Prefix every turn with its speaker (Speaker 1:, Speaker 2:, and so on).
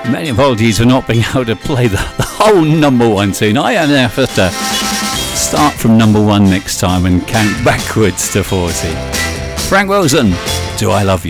Speaker 1: Many apologies for not being able to play the whole number one tune. I am going to have to start from number one next time and count backwards to 40. Frank Wilson, Do I Love You?